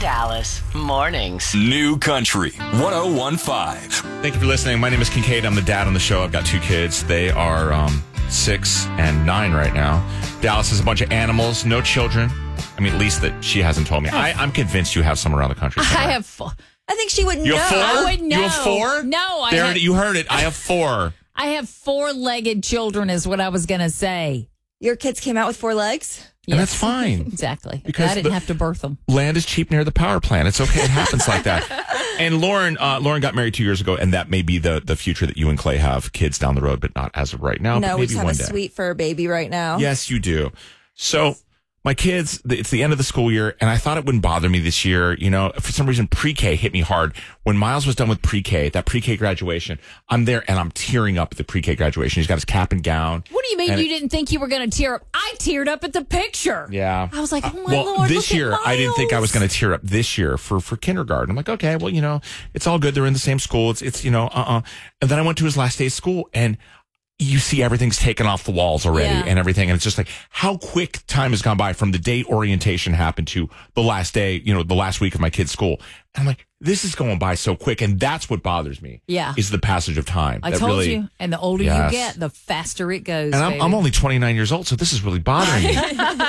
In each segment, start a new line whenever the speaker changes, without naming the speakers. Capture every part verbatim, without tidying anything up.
Dallas Mornings.
New Country one oh one point five.
Thank you for listening. My name is Kincaid. I'm the dad on the show. I've got two kids. They are um, six and nine right now. Dallas has a bunch of animals, no children. I mean, at least that she hasn't told me. I, I'm convinced you have some around the country somewhere.
I have four.
I think she would
You
know.
have four?
I would know.
You have four?
No, I
there,
have,
You heard it. I have four.
I have four-legged children is what I was going to say.
Your kids came out with four legs?
And that's fine.
Exactly.
Because
I didn't
the-
have to birth them.
Land is cheap near the power plant. It's okay. It happens like that. And Lauren, uh, Lauren got married two years ago, and that may be the, the future that you and Clay have, kids down the road, but not as of right now.
No,
but
we
maybe
just have
one
a
day.
sweet fur baby right now.
Yes, you do. So my kids, it's the end of the school year, and I thought it wouldn't bother me this year. You know, for some reason, pre-K hit me hard. When Miles was done with pre-K, that pre-K graduation, I'm there and I'm tearing up at the pre-K graduation. He's got his cap and gown.
What do you mean
And
you
it-
didn't think you were going to tear up? I teared up at the picture.
Yeah.
I was like, oh, my
well,
Lord,
this
look
year,
at
I didn't think I was
Miles.
going to tear up this year for, for kindergarten. I'm like, okay, well, you know, it's all good. They're in the same school. It's, it's you know, uh-uh. And then I went to his last day of school, and you see everything's taken off the walls already
Yeah.
and everything. And it's just like how quick time has gone by from the day orientation happened to the last day, you know, the last week of my kid's school. And I'm like, this is going by so quick. And that's what bothers me.
Yeah.
Is the passage of time.
I
that
told
really,
you. And the older
Yes.
you get, the faster it goes.
And I'm,
baby.
I'm only twenty-nine years old, so this is really bothering me.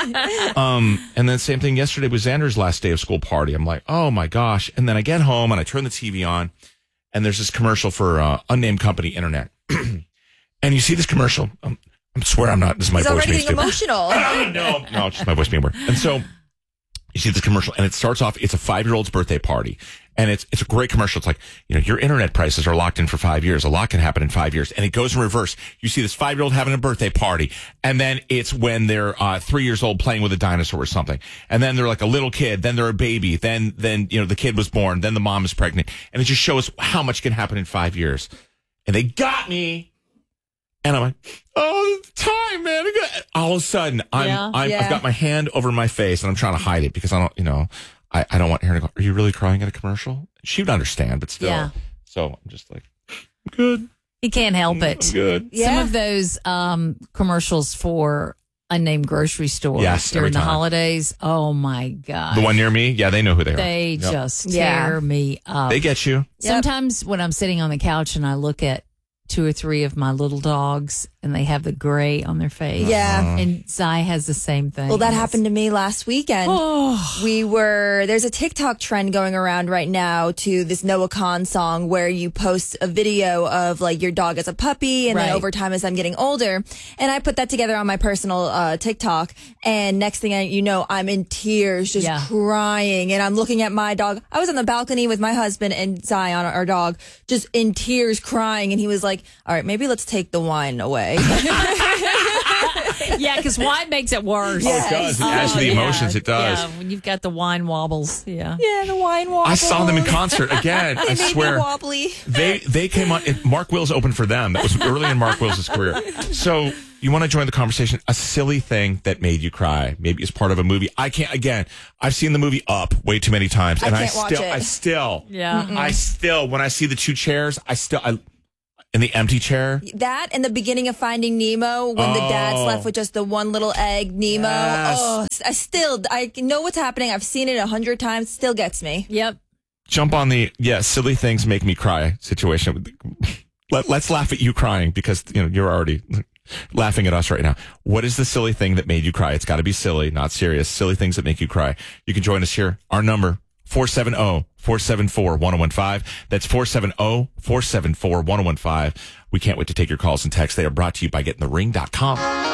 um, and then same thing yesterday was Xander's last day of school party. I'm like, oh my gosh. And then I get home and I turn the T V on, and there's this commercial for uh, unnamed company internet. And you see this commercial. Um, I swear I'm not. This is my
He's
voice
already
being
being
stupid.
emotional.
no, no, it's just my voice being weird. And so you see this commercial, and it starts off. It's a five-year-old's birthday party, and it's it's a great commercial. It's like, you know, your internet prices are locked in for five years. A lot can happen in five years, and it goes in reverse. You see this five-year-old having a birthday party, and then it's when they're uh, three years old playing with a dinosaur or something, and then they're like a little kid, then they're a baby, then then you know the kid was born, then the mom is pregnant, and it just shows how much can happen in five years. And they got me. And I'm like, oh, time, man. All of a sudden, I'm,
Yeah.
I'm,
Yeah.
I've got my hand over my face, and I'm trying to hide it because I don't, you know, I, I don't want her to go, are you really crying at a commercial? She would understand, but still.
Yeah.
So I'm just like, I'm good.
He can't help
I'm
it.
good.
Yeah.
Some of those um, commercials for unnamed grocery stores
Yes, every
during the
time.
holidays. Oh, my God.
The one near me, yeah, they know who they are.
They
Yep.
just
Yeah.
tear me up.
They get you.
Sometimes when I'm sitting on the couch and I look at two or three of my little dogs and they have the gray on their face.
Yeah.
And Zai has the same thing.
Well, that happened to me last weekend.
Oh,
We were, there's a TikTok trend going around right now to this Noah Khan song where you post a video of like your dog as a puppy and
Right.
then over time as I'm getting older. And I put that together on my personal uh, TikTok. And next thing I, you know, I'm in tears, just
Yeah.
crying. And I'm looking at my dog. I was on the balcony with my husband and Zion, our dog, just in tears crying. And he was like, all right, maybe let's take the wine away.
yeah, because wine makes it worse.
Oh, it does. It adds to the
yeah.
emotions. It does.
Yeah, when you've got the wine wobbles. Yeah.
yeah, the wine wobble.
I saw them in concert again.
They
I
made me
swear.
wobbly.
They they came on. and Mark Wills opened for them. That was early in Mark Wills' career. So you want to join the conversation? A silly thing that made you cry, maybe as part of a movie. I can't. Again, I've seen the movie Up way too many times,
I
and I,
can't watch
still,
it.
I still,
Yeah.
I still, when I see the two chairs, I still, I, in the empty chair.
That and the beginning of Finding Nemo when the dad's
Oh.
left with just the one little egg, Nemo.
Yes.
Oh, I still, I know what's happening. I've seen it a hundred times. Still gets me.
Yep.
Jump on the yeah, silly things make me cry situation. Let, let's laugh at you crying because you know you're already laughing at us right now. What is the silly thing that made you cry? It's got to be silly, not serious. Silly things that make you cry. You can join us here. Our number, four seven zero, four seven four, one zero one five. That's four seven zero, four seven four, one zero one five. We can't wait to take your calls and texts. They are brought to you by getting the ring dot com.